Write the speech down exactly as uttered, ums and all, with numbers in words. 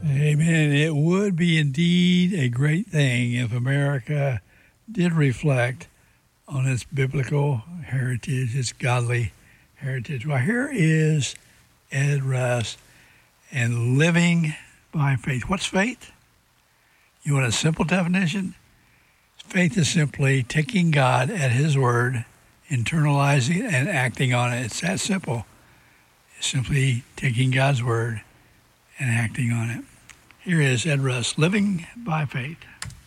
Amen. It would be indeed a great thing if America did reflect on its biblical heritage, its godly heritage. Well, here is Ed Russ and living by faith. What's faith? You want a simple definition? Faith is simply taking God at His word, internalizing it, and acting on it. It's that simple. It's simply taking God's word and acting on it. Here is Ed Russ, living by faith.